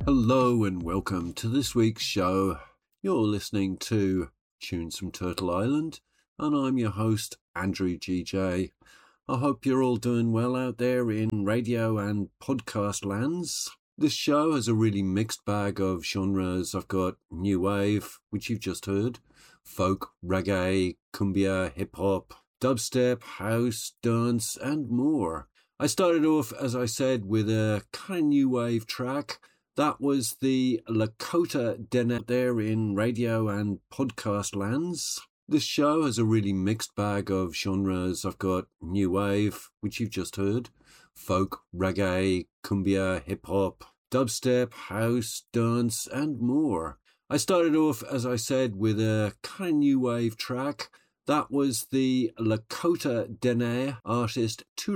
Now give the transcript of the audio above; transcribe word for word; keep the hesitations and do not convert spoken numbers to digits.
Hello and welcome to this week's show. You're listening to Tunes from Turtle Island, and I'm your host, Andrew G J. I hope you're all doing well out there in radio and podcast lands. This show has a really mixed bag of genres. I've got new wave, which you've just heard, folk, reggae, cumbia, hip-hop, dubstep, house, dance, and more. I started off, as I said, with a kind of new wave track. That was the Lakota Den there in radio and podcast lands. This show has a really mixed bag of genres. I've got new wave, which you've just heard, folk, reggae, cumbia, hip-hop, dubstep, house, dance, and more. I started off, as I said, with a kind of new wave track. That was the Lakota Den artist